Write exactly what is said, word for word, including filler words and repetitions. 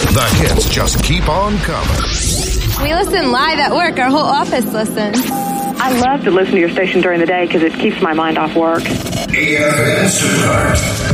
The hits just keep on coming. We listen live at work. Our whole office listens. I love to listen to your station during the day because it keeps my mind off work. A F N Supercars.